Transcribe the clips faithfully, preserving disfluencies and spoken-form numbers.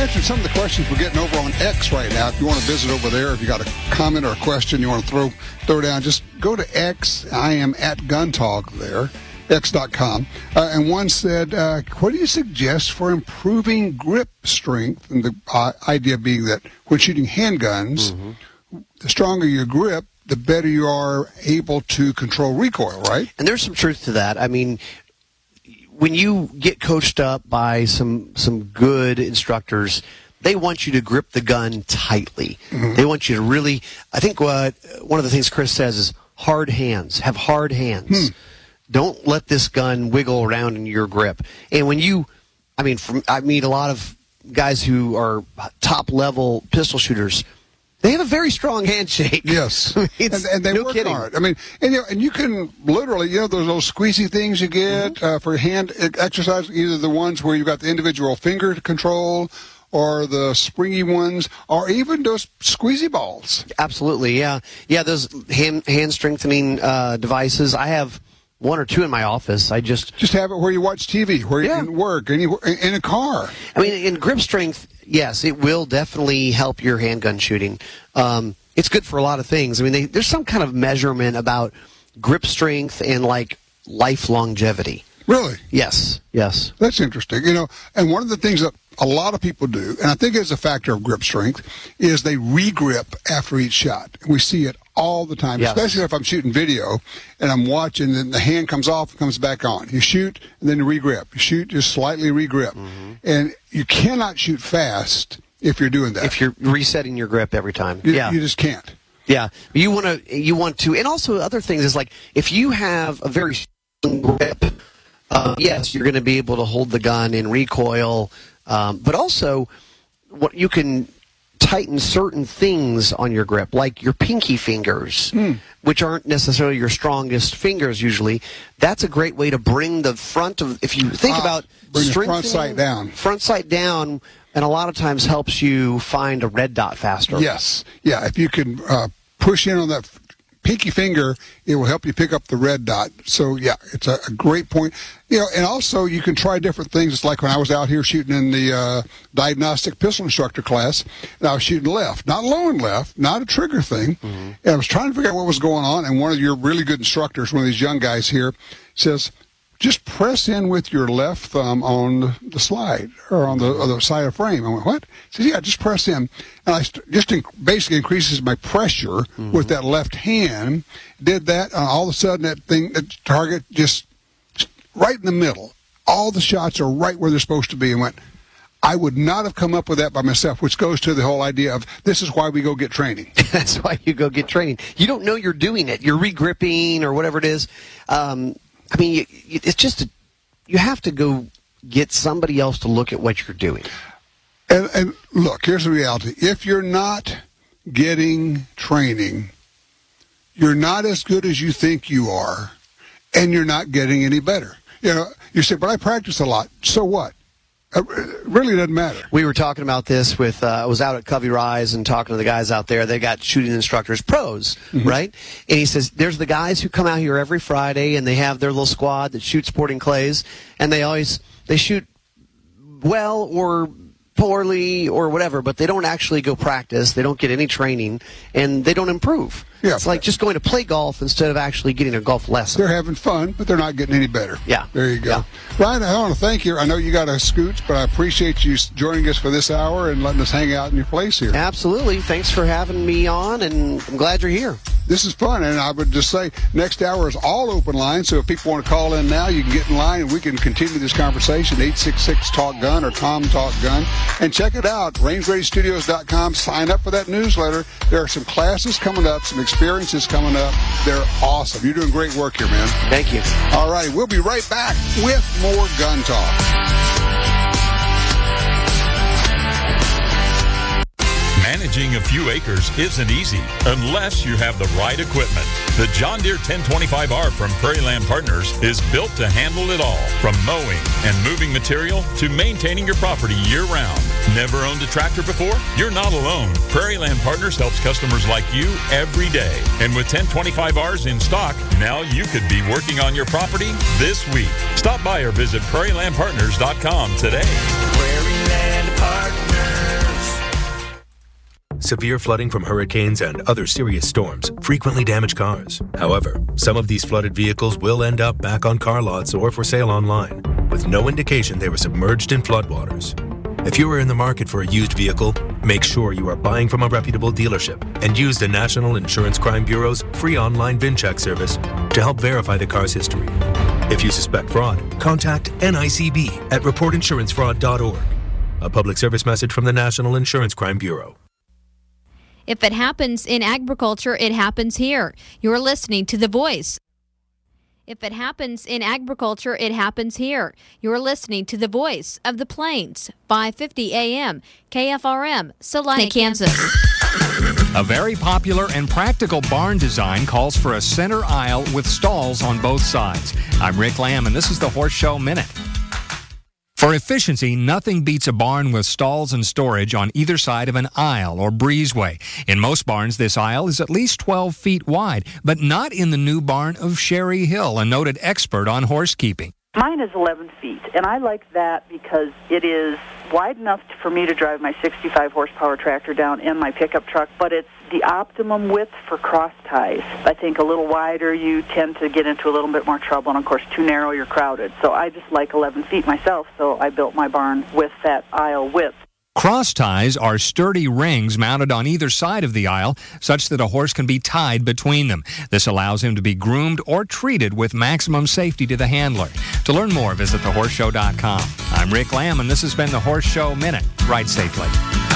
answering some of the questions we're getting over on X right now. If you want to visit over there, if you got a comment or a question you want to throw throw down, just go to X. I am at Gun Talk there, X dot com. Uh, and one said, uh, what do you suggest for improving grip strength? And the uh, idea being that when shooting handguns, mm-hmm. the stronger your grip, the better you are able to control recoil, right? And there's some truth to that. I mean, when you get coached up by some some good instructors, they want you to grip the gun tightly. Mm-hmm. They want you to really, I think what one of the things Chris says is hard hands. Have hard hands. Hmm. Don't let this gun wiggle around in your grip. And when you, I mean, from, I meet a lot of guys who are top-level pistol shooters. They have a very strong handshake. Yes, and, and they no work kidding. hard. I mean, and you know, and you can literally, you know, those those squeezy things you get mm-hmm. uh, for hand exercise. Either the ones where you've got the individual finger control, or the springy ones, or even those squeezy balls. Absolutely, yeah, yeah. Those hand hand strengthening uh, devices. I have one or two in my office. I just just have it where you watch T V, where yeah. you can work, anywhere, in a car. I mean, in grip strength. Yes, it will definitely help your handgun shooting. Um, it's good for a lot of things. I mean, they, there's some kind of measurement about grip strength and, like, life longevity. Really? Yes, yes. That's interesting. You know, and one of the things that a lot of people do, and I think it's a factor of grip strength, is they re-grip after each shot. We see it all the time, yes. especially if I'm shooting video and I'm watching and the hand comes off and comes back on. You shoot and then you re-grip. You shoot, just slightly re-grip. Mm-hmm. And you cannot shoot fast if you're doing that. If you're resetting your grip every time. You, yeah. you just can't. Yeah. You want to, you want to, and also other things is like, if you have a very strong grip, uh, yes, you're going to be able to hold the gun in recoil, um, but also what you can tighten certain things on your grip, like your pinky fingers, mm. which aren't necessarily your strongest fingers usually. That's a great way to bring the front of, if you think uh, about bring the front sight down. Front sight down, and a lot of times helps you find a red dot faster. Yes. Yeah, if you can uh, push in on that pinky finger, it will help you pick up the red dot. So, yeah, it's a, a great point. You know, and also you can try different things. It's like when I was out here shooting in the uh, diagnostic pistol instructor class, and I was shooting left, not low and left, not a trigger thing. Mm-hmm. And I was trying to figure out what was going on, and one of your really good instructors, one of these young guys here, says, just press in with your left thumb on the slide or on the, on the side of the frame. I went, what? He says, yeah, just press in. And I st- just in- basically increases my pressure mm-hmm. with that left hand. Did that, and all of a sudden that thing, that target just right in the middle. All the shots are right where they're supposed to be. And went, I would not have come up with that by myself, which goes to the whole idea of this is why we go get training. That's why you go get training. You don't know you're doing it. You're re-gripping or whatever it is. Um, I mean, you, you, it's just, a, you have to go get somebody else to look at what you're doing. And, and look, here's the reality. If you're not getting training, you're not as good as you think you are, and you're not getting any better. You know, you say, but I practice a lot. So what? It really doesn't matter. We were talking about this with, uh, I was out at Covey Rise and talking to the guys out there. They got shooting instructors, pros, mm-hmm. right? And he says, there's the guys who come out here every Friday and they have their little squad that shoot sporting clays, and they always, they shoot well or poorly or whatever, but they don't actually go practice. They don't get any training, and they don't improve. Yeah, it's like just going to play golf instead of actually getting a golf lesson. They're having fun, but they're not getting any better. Yeah. There you go. Yeah. Ryan, I want to thank you. I know you got a scooch, but I appreciate you joining us for this hour and letting us hang out in your place here. Absolutely. Thanks for having me on, and I'm glad you're here. This is fun, and I would just say next hour is all open line, so if people want to call in now, you can get in line, and we can continue this conversation, eight six six talk gun or Tom Talk Gun. And check it out, range ready studios dot com. Sign up for that newsletter. There are some classes coming up, some experiences coming up. They're awesome. You're doing great work here, man. Thank you. All right, we'll be right back with more Gun Talk. Managing a few acres isn't easy unless you have the right equipment. The John Deere ten twenty-five R from Prairie Land Partners is built to handle it all, from mowing and moving material to maintaining your property year-round. Never owned a tractor before? You're not alone. Prairie Land Partners helps customers like you every day. And with ten twenty-five Rs in stock, now you could be working on your property this week. Stop by or visit prairie land partners dot com today. Prairie Land Partners. severe flooding from hurricanes and other serious storms frequently damage cars. However, some of these flooded vehicles will end up back on car lots or for sale online, with no indication they were submerged in floodwaters. If you are in the market for a used vehicle, make sure you are buying from a reputable dealership and use the National Insurance Crime Bureau's free online VIN check service to help verify the car's history. If you suspect fraud, contact N I C B at report insurance fraud dot org. A public service message from the National Insurance Crime Bureau. If it happens in agriculture, it happens here. You're listening to The Voice. If it happens in agriculture, it happens here. You're listening to The Voice of the Plains, five fifty A M, K F R M, Salina, Kansas. A very popular and practical barn design calls for a center aisle with stalls on both sides. I'm Rick Lamb, and this is the Horse Show Minute. For efficiency, nothing beats a barn with stalls and storage on either side of an aisle or breezeway. In most barns, this aisle is at least twelve feet wide, but not in the new barn of Sherry Hill, a noted expert on horse keeping. Mine is eleven feet, and I like that because it is wide enough for me to drive my sixty-five horsepower tractor down and my pickup truck, but it's the optimum width for cross ties. I think a little wider, you tend to get into a little bit more trouble, and of course, too narrow, you're crowded. So I just like eleven feet myself, so I built my barn with that aisle width. Cross ties are sturdy rings mounted on either side of the aisle, such that a horse can be tied between them. This allows him to be groomed or treated with maximum safety to the handler. To learn more, visit the horse show dot com. I'm Rick Lamb, and this has been the Horse Show Minute. Ride safely.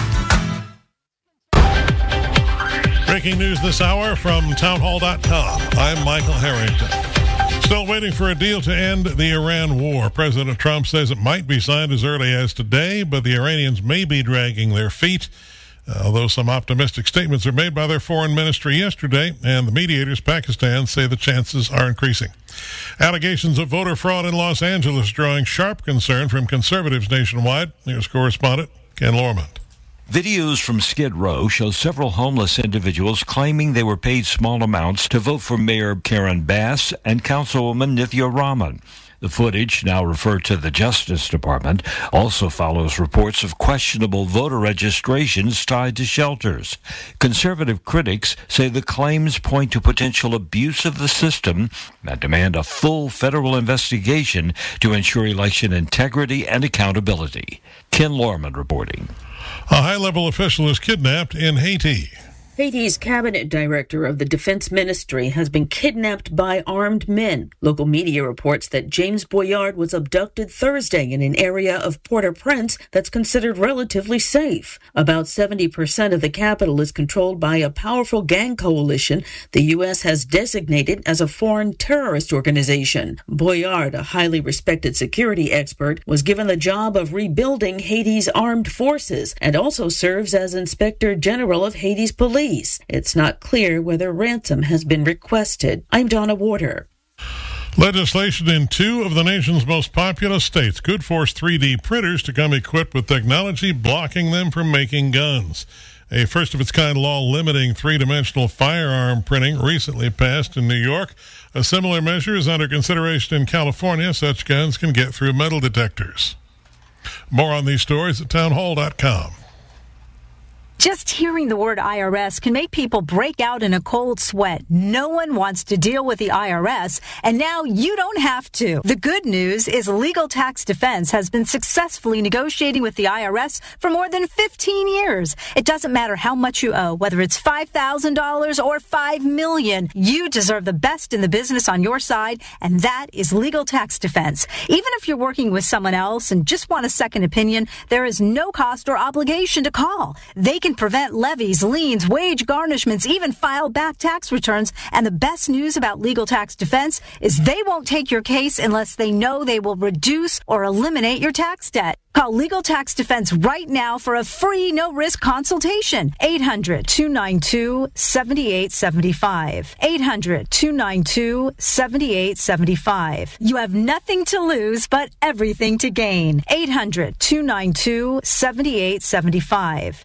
Breaking news this hour from town hall dot com. I'm Michael Harrington. Still waiting for a deal to end the Iran war. President Trump says it might be signed as early as today, but the Iranians may be dragging their feet. Uh, although some optimistic statements are made by their foreign ministry yesterday, and the mediators, Pakistan, say the chances are increasing. Allegations of voter fraud in Los Angeles drawing sharp concern from conservatives nationwide. Here's correspondent Ken Lormond. Videos from Skid Row show several homeless individuals claiming they were paid small amounts to vote for Mayor Karen Bass and Councilwoman Nithya Raman. The footage, now referred to the Justice Department, also follows reports of questionable voter registrations tied to shelters. Conservative critics say the claims point to potential abuse of the system and demand a full federal investigation to ensure election integrity and accountability. Ken Lorman reporting. A high-level official is kidnapped in Haiti. Haiti's cabinet director of the defense ministry has been kidnapped by armed men. Local media reports that James Boyard was abducted Thursday in an area of Port-au-Prince that's considered relatively safe. About seventy percent of the capital is controlled by a powerful gang coalition the U S has designated as a foreign terrorist organization. Boyard, a highly respected security expert, was given the job of rebuilding Haiti's armed forces and also serves as Inspector General of Haiti's police. It's not clear whether ransom has been requested. I'm Donna Warder. Legislation in two of the nation's most populous states could force three D printers to come equipped with technology blocking them from making guns. A first-of-its-kind law limiting three-dimensional firearm printing recently passed in New York. A similar measure is under consideration in California. Such guns can get through metal detectors. More on these stories at town hall dot com. Just hearing the word I R S can make people break out in a cold sweat. No one wants to deal with the I R S, and now you don't have to. The good news is Legal Tax Defense has been successfully negotiating with the I R S for more than fifteen years. It doesn't matter how much you owe, whether it's five thousand dollars or five million dollars. You deserve the best in the business on your side, and that is Legal Tax Defense. Even if you're working with someone else and just want a second opinion, there is no cost or obligation to call. They can prevent levies, liens, wage garnishments, even file back tax returns. And the best news about Legal Tax Defense is they won't take your case unless they know they will reduce or eliminate your tax debt. Call Legal Tax Defense right now for a free, no-risk consultation. eight hundred, two nine two, seven eight seven five. eight hundred, two nine two, seven eight seven five. You have nothing to lose but everything to gain. eight hundred, two nine two, seven eight seven five.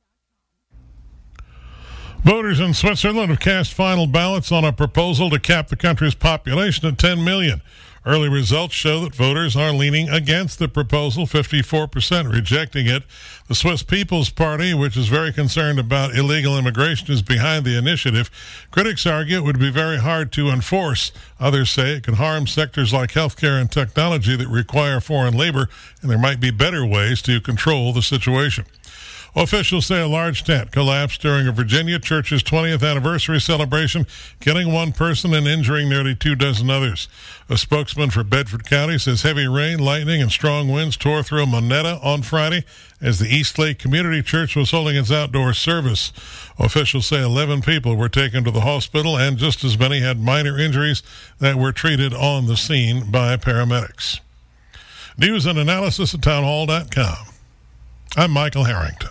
Voters in Switzerland have cast final ballots on a proposal to cap the country's population at ten million. Early results show that voters are leaning against the proposal, fifty-four percent rejecting it. The Swiss People's Party, which is very concerned about illegal immigration, is behind the initiative. Critics argue it would be very hard to enforce. Others say it could harm sectors like healthcare and technology that require foreign labor, and there might be better ways to control the situation. Officials say a large tent collapsed during a Virginia church's twentieth anniversary celebration, killing one person and injuring nearly two dozen others. A spokesman for Bedford County says heavy rain, lightning, and strong winds tore through Monetta on Friday as the Eastlake Community Church was holding its outdoor service. Officials say eleven people were taken to the hospital and just as many had minor injuries that were treated on the scene by paramedics. News and analysis at townhall dot com. I'm Michael Harrington.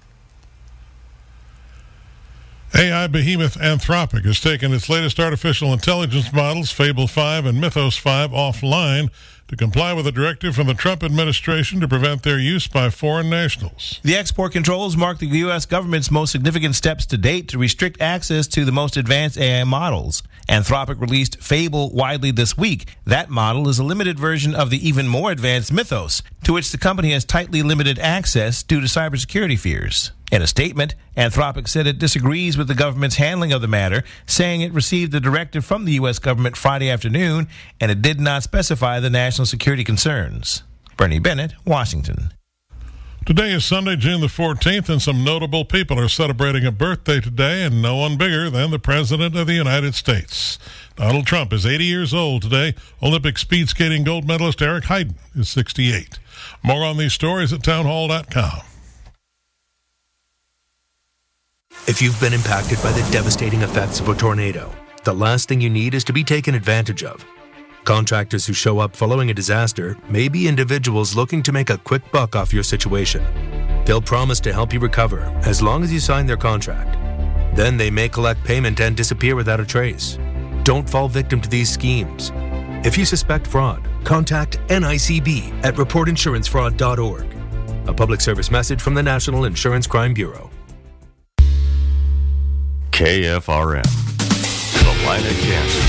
A I behemoth Anthropic has taken its latest artificial intelligence models, Fable five and Mythos five, offline to comply with a directive from the Trump administration to prevent their use by foreign nationals. The export controls mark the U S government's most significant steps to date to restrict access to the most advanced A I models. Anthropic released Fable widely this week. That model is a limited version of the even more advanced Mythos, to which the company has tightly limited access due to cybersecurity fears. In a statement, Anthropic said it disagrees with the government's handling of the matter, saying it received the directive from the U S government Friday afternoon and it did not specify the national security concerns. Bernie Bennett, Washington. Today is Sunday, June the fourteenth, and some notable people are celebrating a birthday today, and no one bigger than the President of the United States. Donald Trump is eighty years old today. Olympic speed skating gold medalist Eric Heiden is sixty-eight. More on these stories at townhall dot com. If you've been impacted by the devastating effects of a tornado, the last thing you need is to be taken advantage of. Contractors who show up following a disaster may be individuals looking to make a quick buck off your situation. They'll promise to help you recover as long as you sign their contract. Then they may collect payment and disappear without a trace. Don't fall victim to these schemes. If you suspect fraud, contact N I C B at report insurance fraud dot org. A public service message from the National Insurance Crime Bureau. K F R M, Salina, Kansas.